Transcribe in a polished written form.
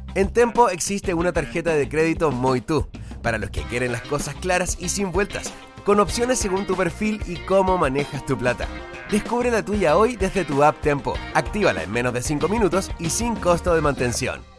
En Tempo existe una tarjeta de crédito Muy Tú, para los que quieren las cosas claras y sin vueltas, con opciones según tu perfil y cómo manejas tu plata. Descubre la tuya hoy desde tu app Tempo. Actívala en menos de 5 minutos y sin costo de mantención.